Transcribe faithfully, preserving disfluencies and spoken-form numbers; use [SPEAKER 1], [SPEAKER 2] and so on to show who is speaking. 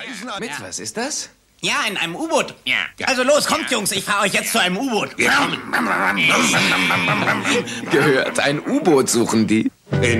[SPEAKER 1] Reisen an...
[SPEAKER 2] Mit was ist das?
[SPEAKER 3] Ja, in einem U-Boot.
[SPEAKER 1] Ja.
[SPEAKER 3] Also los, kommt, Jungs, ich fahre euch jetzt zu einem U-Boot.
[SPEAKER 1] Wir kommen.
[SPEAKER 2] Gehört, ein U-Boot suchen die.